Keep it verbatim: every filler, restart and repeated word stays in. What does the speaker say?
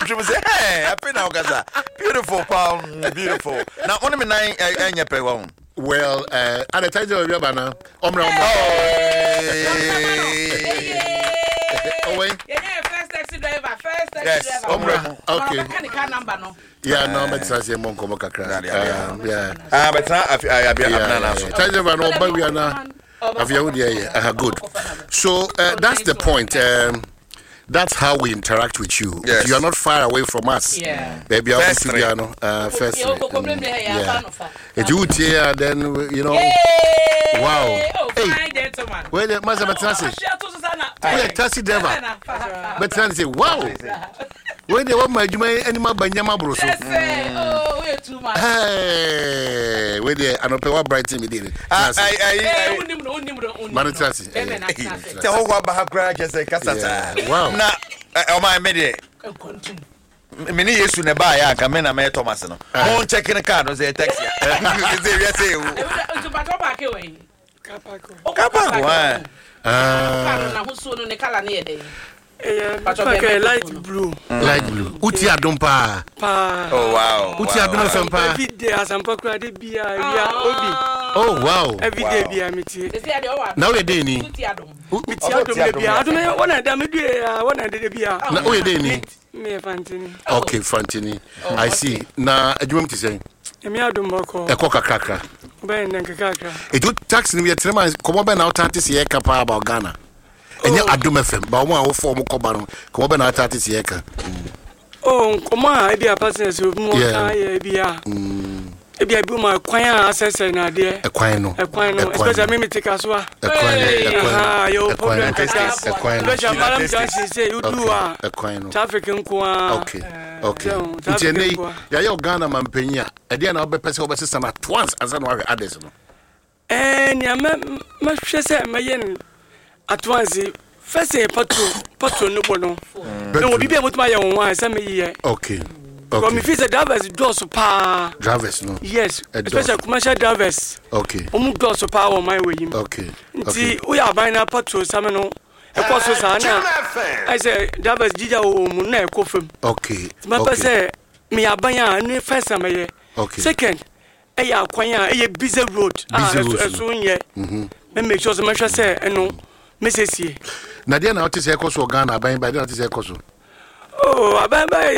you say, hey, happy now, Gaza. Beautiful, Paul. Beautiful. Now, only me nine and your pay one. Well, uh, at the time of your banner, Omra. Oh, wait. First taxi driver, first taxi Yes, driver. Okay. Mechanical number, no. Yeah, no, but it's a monk of Kakra. Yeah. Ah, but I be a banana. Time of an old we are now. Of your idea, good. So uh, that's the point. Um, that's how we interact with you. Yes. You are not far away from us. Yeah. Baby, I'm First to piano. Uh, first. Yeah. If you would hear, then you know. Wow. Oh, fine gentleman. Where the Master Matanasi? Where the taxi driver? Matanasi, wow. Where the one my Juma animal Banyama Bruce? Oh, we're too much. Hey, where the Anopewa Brighton did. I, I, Matanasi. Tell what Bahakra just a Casata. Wow. Now, oh, my midi. Many years to never I come in a man Thomas. Won't check in a car, no say taxi. Capaco. Ah, who's soon on the color near day? Light blue. Light blue. Utia Dumpa. Oh, wow. Utia Dumpa. Every day, as I'm poking at the beer, Obi. Oh, wow. Every day, beer, me tea. Now you're Danny. I don't know what I done. What I did beer. Now you're Danny. Me Fantini. Okay, Fantini. I see. Now, I do want to say. Me I don't work. A coca cracker. Ben and Kakaka. It would tax me at Trema. Come on, out at this year capa about Ghana. And you Adum F M, but one form of Cobano. Come on, out at this year. Oh, come on, I be a person who more beer. Maybe I do my choir assess and idea. A choir, no. A choir, no. Especially me take us one. A choir, ah, your problem. A choir. Special Madam Johnson say you do a choir. Traffic in Kwa. Okay. Okay. Jenny, ya Ghana man penya. Again, I'll be person over system at once as an worry others. And ya me say my yen at once. First say patro, patro no bono. No, we be able to my own one. Some year. Okay. From if it's a drivers doors pa drivers no yes especially commercial drivers okay omu doors pa on my way okay okay we are buying a patrol some no e cost so na I say drivers jija o mu na e kofem okay my person say me abanya ni first am ye okay second e ya kwan a e busy road ah so nye mhm me make sure so say eno message na dia na what say e cost Ghana aban by dia na say e cost oh aban by